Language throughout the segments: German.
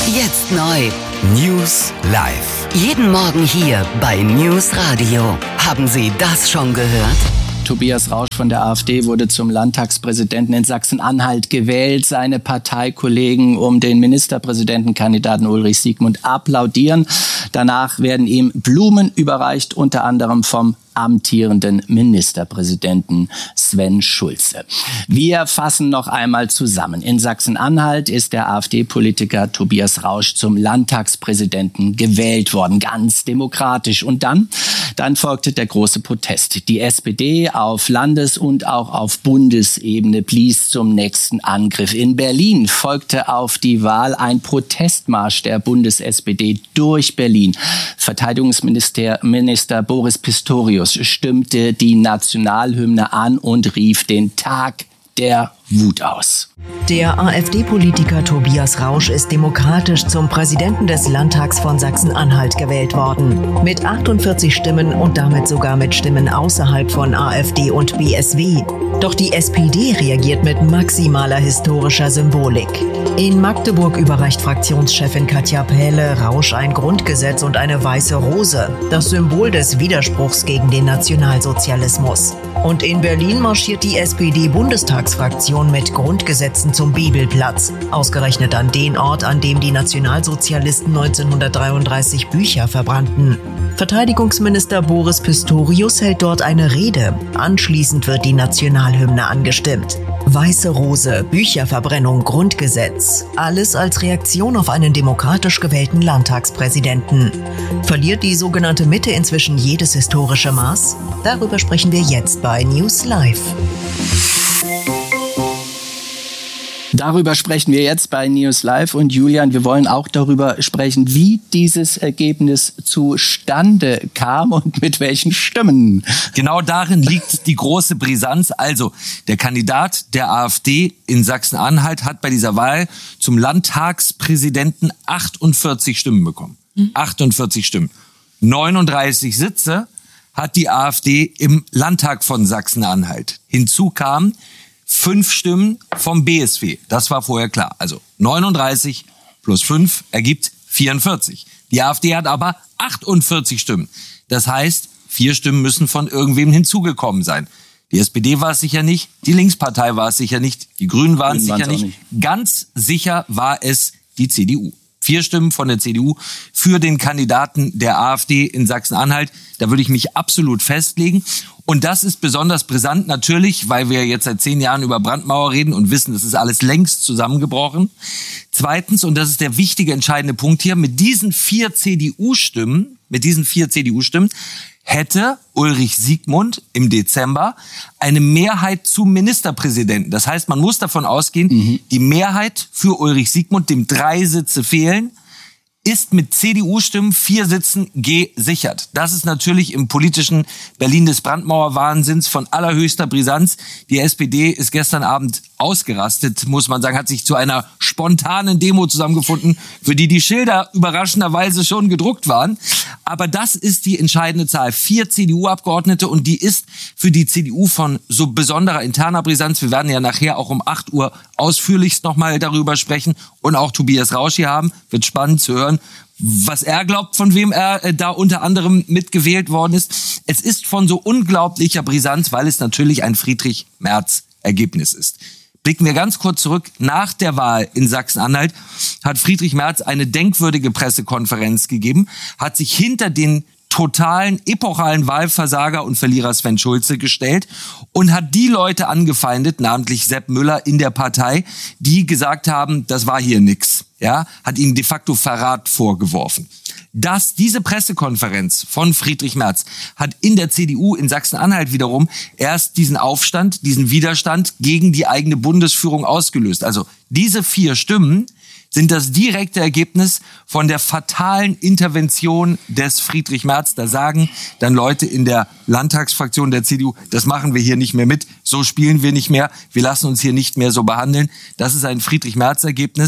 Jetzt neu. News Live. Jeden Morgen hier bei News Radio. Haben Sie das schon gehört? Tobias Rausch von der AfD wurde zum Landtagspräsidenten in Sachsen-Anhalt gewählt. Seine Parteikollegen um den Ministerpräsidentenkandidaten Ulrich Siegmund applaudieren. Danach werden ihm Blumen überreicht, unter anderem vom amtierenden Ministerpräsidenten Sven Schulze. Wir fassen noch einmal zusammen. In Sachsen-Anhalt ist der AfD-Politiker Tobias Rausch zum Landtagspräsidenten gewählt worden, ganz demokratisch. Und dann folgte der große Protest. Die SPD auf Landes- und auch auf Bundesebene blies zum nächsten Angriff. In Berlin folgte auf die Wahl ein Protestmarsch der Bundes-SPD durch Berlin. Verteidigungsminister Boris Pistorius stimmte die Nationalhymne an und rief den Tag der Wut aus. Der AfD-Politiker Tobias Rausch ist demokratisch zum Präsidenten des Landtags von Sachsen-Anhalt gewählt worden. Mit 48 Stimmen und damit sogar mit Stimmen außerhalb von AfD und BSW. Doch die SPD reagiert mit maximaler historischer Symbolik. In Magdeburg überreicht Fraktionschefin Katja Pähle Rausch ein Grundgesetz und eine weiße Rose, das Symbol des Widerspruchs gegen den Nationalsozialismus. Und in Berlin marschiert die SPD-Bundestagsfraktion mit Grundgesetzen zum Bibelplatz, ausgerechnet an den Ort, an dem die Nationalsozialisten 1933 Bücher verbrannten. Verteidigungsminister Boris Pistorius hält dort eine Rede. Anschließend wird die Nationalhymne angestimmt. Weiße Rose, Bücherverbrennung, Grundgesetz. Alles als Reaktion auf einen demokratisch gewählten Landtagspräsidenten. Verliert die sogenannte Mitte inzwischen jedes historische Maß? Darüber sprechen wir jetzt bei News Live. Darüber sprechen wir jetzt bei News Live. Und Julian, wir wollen auch darüber sprechen, wie dieses Ergebnis zustande kam und mit welchen Stimmen. Genau darin liegt die große Brisanz. Also, der Kandidat der AfD in Sachsen-Anhalt hat bei dieser Wahl zum Landtagspräsidenten 48 Stimmen bekommen. 48 Stimmen. 39 Sitze hat die AfD im Landtag von Sachsen-Anhalt. Hinzu kamen 5 Stimmen vom BSW. Das war vorher klar. Also 39 plus 5 ergibt 44. Die AfD hat aber 48 Stimmen. Das heißt, 4 Stimmen müssen von irgendwem hinzugekommen sein. Die SPD war es sicher nicht, die Linkspartei war es sicher nicht, die Grünen waren es sicher nicht. Ganz sicher war es die CDU. 4 Stimmen von der CDU für den Kandidaten der AfD in Sachsen-Anhalt. Da würde ich mich absolut festlegen. Und das ist besonders brisant natürlich, weil wir jetzt seit 10 Jahren über Brandmauer reden und wissen, es ist alles längst zusammengebrochen. Zweitens, und das ist der wichtige, entscheidende Punkt hier, mit diesen 4 CDU-Stimmen hätte Ulrich Siegmund im Dezember eine Mehrheit zum Ministerpräsidenten. Das heißt, man muss davon ausgehen, die Mehrheit für Ulrich Siegmund, dem 3 Sitze fehlen, ist mit CDU-Stimmen 4 Sitzen gesichert. Das ist natürlich im politischen Berlin des Brandmauerwahnsinns von allerhöchster Brisanz. Die SPD ist gestern Abend ausgerastet, muss man sagen, hat sich zu einer spontanen Demo zusammengefunden, für die Schilder überraschenderweise schon gedruckt waren. Aber das ist die entscheidende Zahl. 4 CDU-Abgeordnete und die ist für die CDU von so besonderer interner Brisanz. Wir werden ja nachher auch um 8 Uhr ausführlichst nochmal darüber sprechen und auch Tobias Rausch hier haben. Wird spannend zu hören, was er glaubt, von wem er da unter anderem mitgewählt worden ist. Es ist von so unglaublicher Brisanz, weil es natürlich ein Friedrich-Merz-Ergebnis ist. Blicken wir ganz kurz zurück. Nach der Wahl in Sachsen-Anhalt hat Friedrich Merz eine denkwürdige Pressekonferenz gegeben, hat sich hinter den totalen, epochalen Wahlversager und Verlierer Sven Schulze gestellt und hat die Leute angefeindet, namentlich Sepp Müller in der Partei, die gesagt haben, das war hier nix. Ja, hat ihnen de facto Verrat vorgeworfen. Diese Pressekonferenz von Friedrich Merz hat in der CDU in Sachsen-Anhalt wiederum erst diesen Aufstand, diesen Widerstand gegen die eigene Bundesführung ausgelöst. Also diese 4 Stimmen sind das direkte Ergebnis von der fatalen Intervention des Friedrich Merz. Da sagen dann Leute in der Landtagsfraktion der CDU, das machen wir hier nicht mehr mit, so spielen wir nicht mehr, wir lassen uns hier nicht mehr so behandeln. Das ist ein Friedrich Merz-Ergebnis.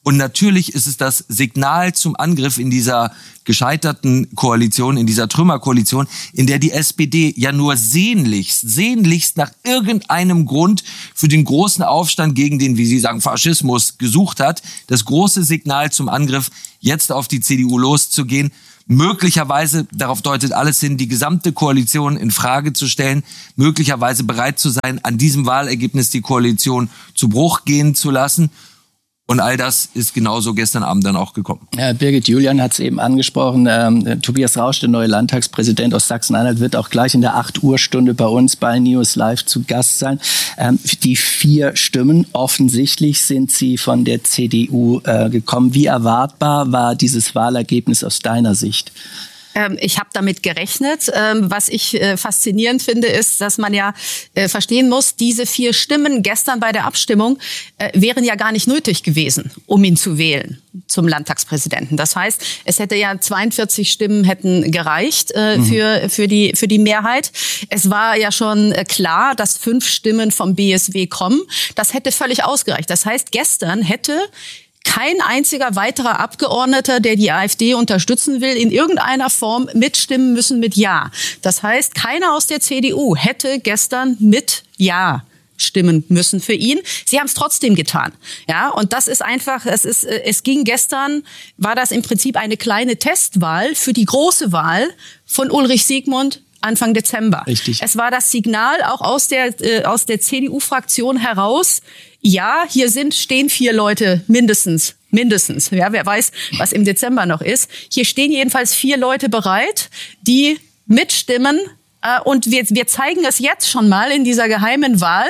Und natürlich ist es das Signal zum Angriff in dieser gescheiterten Koalition, in dieser Trümmerkoalition, in der die SPD ja nur sehnlichst nach irgendeinem Grund für den großen Aufstand gegen den, wie Sie sagen, Faschismus gesucht hat. Das große Signal zum Angriff, jetzt auf die CDU loszugehen. Möglicherweise, darauf deutet alles hin, die gesamte Koalition in Frage zu stellen, möglicherweise bereit zu sein, an diesem Wahlergebnis die Koalition zu Bruch gehen zu lassen. Und all das ist genauso gestern Abend dann auch gekommen. Birgit Julian hat es eben angesprochen. Tobias Rausch, der neue Landtagspräsident aus Sachsen-Anhalt, wird auch gleich in der 8-Uhr-Stunde bei uns bei News Live zu Gast sein. Die 4 Stimmen, offensichtlich sind sie von der CDU gekommen. Wie erwartbar war dieses Wahlergebnis aus deiner Sicht? Ich habe damit gerechnet. Was ich faszinierend finde, ist, dass man ja verstehen muss, diese 4 Stimmen gestern bei der Abstimmung wären ja gar nicht nötig gewesen, um ihn zu wählen zum Landtagspräsidenten. Das heißt, es hätte ja 42 Stimmen hätten gereicht für die Mehrheit. Es war ja schon klar, dass 5 Stimmen vom BSW kommen. Das hätte völlig ausgereicht. Das heißt, gestern hätte kein einziger weiterer Abgeordneter, der die AfD unterstützen will, in irgendeiner Form mitstimmen müssen mit Ja. Das heißt, keiner aus der CDU hätte gestern mit Ja stimmen müssen für ihn. Sie haben es trotzdem getan. Ja, und das ist einfach, es ging gestern, war das im Prinzip eine kleine Testwahl für die große Wahl von Ulrich Siegmund Anfang Dezember. Richtig. Es war das Signal auch aus der CDU-Fraktion heraus, ja, hier stehen 4 Leute mindestens. Ja, wer weiß, was im Dezember noch ist. Hier stehen jedenfalls 4 Leute bereit, die mitstimmen. Und wir zeigen es jetzt schon mal in dieser geheimen Wahl,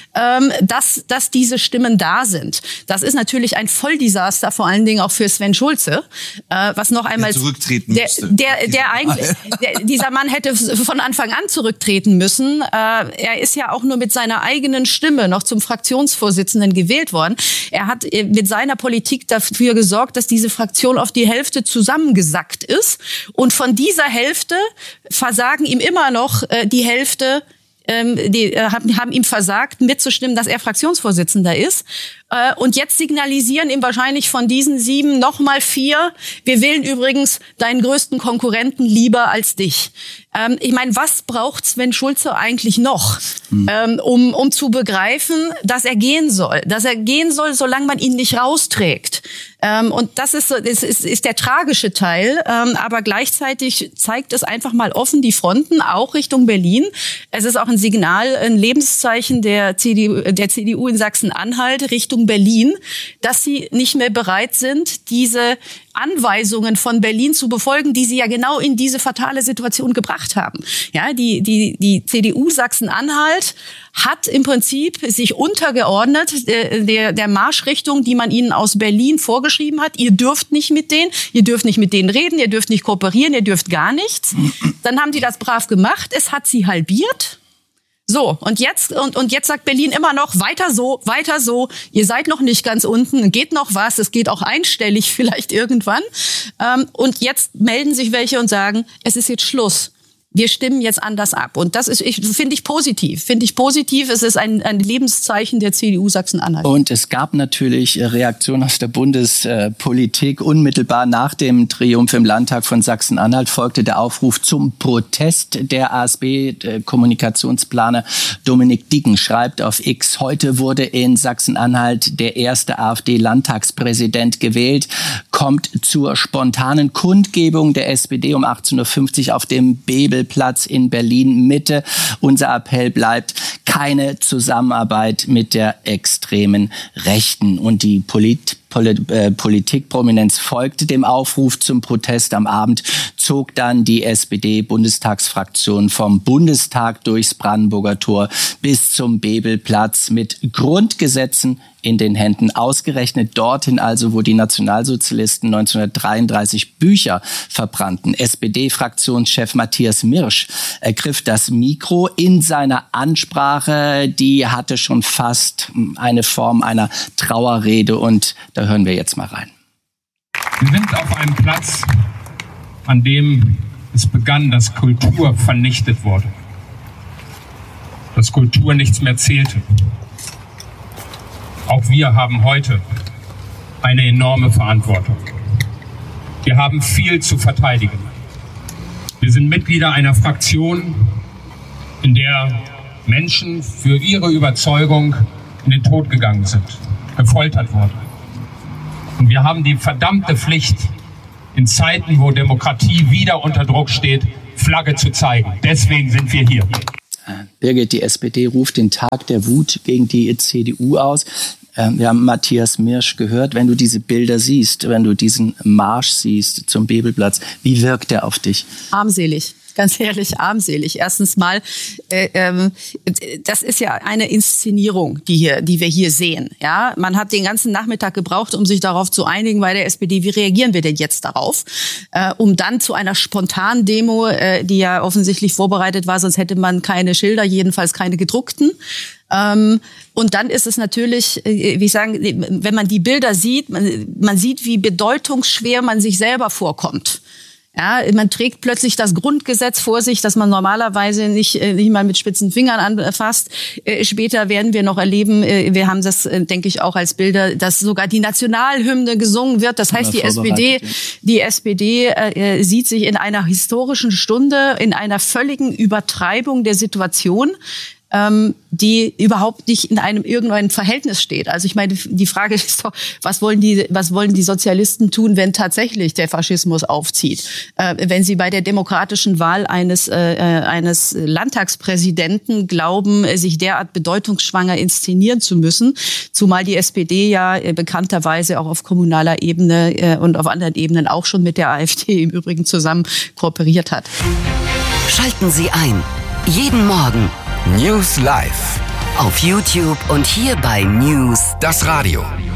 dass diese Stimmen da sind. Das ist natürlich ein Volldesaster, vor allen Dingen auch für Sven Schulze, was noch einmal zurücktreten müsste. Dieser Mann hätte von Anfang an zurücktreten müssen. Er ist ja auch nur mit seiner eigenen Stimme noch zum Fraktionsvorsitzenden gewählt worden. Er hat mit seiner Politik dafür gesorgt, dass diese Fraktion auf die Hälfte zusammengesackt ist. Und von dieser Hälfte versagen ihm immer noch die Hälfte, die haben ihm versagt, mitzustimmen, dass er Fraktionsvorsitzender ist. Und jetzt signalisieren ihm wahrscheinlich von diesen 7 nochmal 4. Wir wählen übrigens deinen größten Konkurrenten lieber als dich. Ich meine, was braucht Sven Schulze eigentlich noch, um zu begreifen, dass er gehen soll? Dass er gehen soll, solange man ihn nicht rausträgt. Und das ist der tragische Teil. Aber gleichzeitig zeigt es einfach mal offen die Fronten, auch Richtung Berlin. Es ist auch ein Signal, ein Lebenszeichen der CDU in Sachsen-Anhalt Richtung Berlin, dass sie nicht mehr bereit sind, diese Anweisungen von Berlin zu befolgen, die sie ja genau in diese fatale Situation gebracht haben. Ja, die CDU Sachsen-Anhalt hat im Prinzip sich untergeordnet der Marschrichtung, die man ihnen aus Berlin vorgeschrieben hat. Ihr dürft nicht mit denen reden, ihr dürft nicht kooperieren, ihr dürft gar nichts. Dann haben die das brav gemacht, es hat sie halbiert. So, und jetzt sagt Berlin immer noch, weiter so, ihr seid noch nicht ganz unten, geht noch was, es geht auch einstellig vielleicht irgendwann. Und jetzt melden sich welche und sagen, es ist jetzt Schluss. Wir stimmen jetzt anders ab. Und das finde ich positiv. Es ist ein Lebenszeichen der CDU Sachsen-Anhalt. Und es gab natürlich Reaktionen aus der Bundespolitik. Unmittelbar nach dem Triumph im Landtag von Sachsen-Anhalt folgte der Aufruf zum Protest. Der ASB-Kommunikationsplaner Dominik Diggen schreibt auf X: Heute wurde in Sachsen-Anhalt der erste AfD-Landtagspräsident gewählt. Kommt zur spontanen Kundgebung der SPD um 18.50 Uhr auf dem Bebelplatz in Berlin Mitte. Unser Appell bleibt: keine Zusammenarbeit mit der extremen Rechten. Und die Politikprominenz folgte dem Aufruf zum Protest. Am Abend zog dann die SPD-Bundestagsfraktion vom Bundestag durchs Brandenburger Tor bis zum Bebelplatz mit Grundgesetzen in den Händen. Ausgerechnet dorthin also, wo die Nationalsozialisten 1933 Bücher verbrannten. SPD-Fraktionschef Matthias Mirsch ergriff das Mikro in seiner Ansprache. Die hatte schon fast eine Form einer Trauerrede, und da hören wir jetzt mal rein. Wir sind auf einem Platz, an dem es begann, dass Kultur vernichtet wurde. Dass Kultur nichts mehr zählte. Auch wir haben heute eine enorme Verantwortung. Wir haben viel zu verteidigen. Wir sind Mitglieder einer Fraktion, in der Menschen für ihre Überzeugung in den Tod gegangen sind, gefoltert wurden. Und wir haben die verdammte Pflicht, in Zeiten, wo Demokratie wieder unter Druck steht, Flagge zu zeigen. Deswegen sind wir hier. Birgit, die SPD ruft den Tag der Wut gegen die CDU aus. Wir haben Matthias Mirsch gehört. Wenn du diese Bilder siehst, wenn du diesen Marsch siehst zum Bebelplatz, wie wirkt der auf dich? Armselig. Ganz ehrlich, armselig. Erstens mal, das ist ja eine Inszenierung, die wir hier sehen. Ja, man hat den ganzen Nachmittag gebraucht, um sich darauf zu einigen bei der SPD. Wie reagieren wir denn jetzt darauf? Um dann zu einer spontanen Demo, die ja offensichtlich vorbereitet war, sonst hätte man keine Schilder, jedenfalls keine gedruckten. Und dann ist es natürlich, wie ich sagen, wenn man die Bilder sieht, man sieht, wie bedeutungsschwer man sich selber vorkommt. Ja, man trägt plötzlich das Grundgesetz vor sich, das man normalerweise nicht mal mit spitzen Fingern anfasst. Später werden wir noch erleben, wir haben das, denke ich, auch als Bilder, dass sogar die Nationalhymne gesungen wird. Das heißt, die SPD sieht sich in einer historischen Stunde, in einer völligen Übertreibung der Situation, die überhaupt nicht in irgendeinem Verhältnis steht. Also ich meine, die Frage ist doch, was wollen die Sozialisten tun, wenn tatsächlich der Faschismus aufzieht? Wenn sie bei der demokratischen Wahl eines Landtagspräsidenten glauben, sich derart bedeutungsschwanger inszenieren zu müssen, zumal die SPD ja bekannterweise auch auf kommunaler Ebene und auf anderen Ebenen auch schon mit der AfD im Übrigen zusammen kooperiert hat. Schalten Sie ein. Jeden Morgen News Live. Auf YouTube und hier bei News, das Radio.